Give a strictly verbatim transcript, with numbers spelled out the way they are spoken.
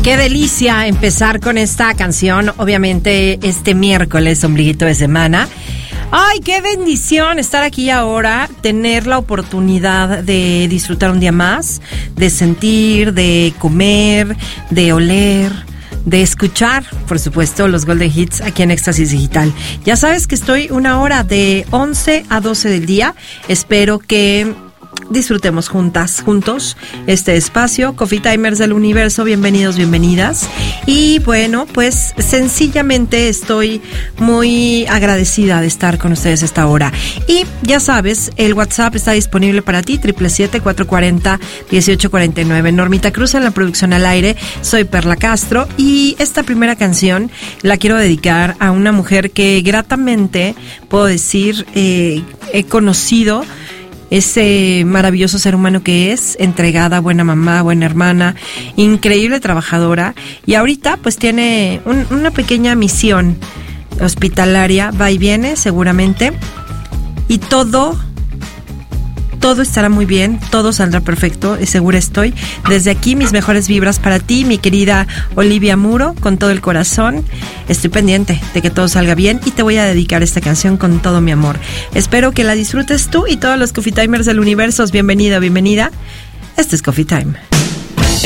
Qué delicia empezar con esta canción, obviamente este miércoles, ombliguito de semana. Ay, qué bendición estar aquí ahora, tener la oportunidad de disfrutar un día más, de sentir, de comer, de oler, de escuchar, por supuesto, los Golden Hits aquí en Éxtasis Digital. Ya sabes que estoy una hora de once a doce del día. Espero que disfrutemos juntas, juntos, este espacio. Coffee Timers del Universo, bienvenidos, bienvenidas. Y bueno, pues sencillamente estoy muy agradecida de estar con ustedes a esta hora. Y ya sabes, el WhatsApp está disponible para ti, siete siete siete, cuatro cuatro cero, uno ocho cuatro nueve. Normita Cruz en la producción al aire, soy Perla Castro. Y esta primera canción la quiero dedicar a una mujer que gratamente, puedo decir, eh, he conocido. Ese maravilloso ser humano que es, entregada, buena mamá, buena hermana, increíble trabajadora, y ahorita pues tiene un, una pequeña misión hospitalaria, va y viene seguramente, y todo, todo estará muy bien, todo saldrá perfecto, segura estoy. Desde aquí mis mejores vibras para ti, mi querida Olivia Muro, con todo el corazón. Estoy pendiente de que todo salga bien y te voy a dedicar esta canción con todo mi amor. Espero que la disfrutes tú y todos los Coffee Timers del universo. Bienvenido, bienvenida. Este es Coffee Time.